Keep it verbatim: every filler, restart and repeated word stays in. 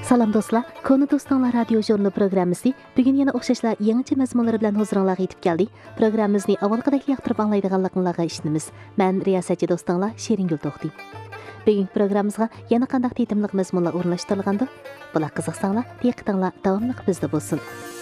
Salam dostlar, Konu Dostlar radio jurnalı programmasi bugun yana o'xshashlar yangicha mazmunlar bilan huzuringizga yetib keldi. Programmamizni avvalgidek yoqtirib anglaydiganligingizga ishonamiz. Men riyosatchi do'stlar Sheriнгul To'xti. Bugun programmamizga yana qanday tetimliq mazmunlar o'rnashtirilgandi? Bular qiziqsanglar, diqqatinglar davomli bizda bo'lsin.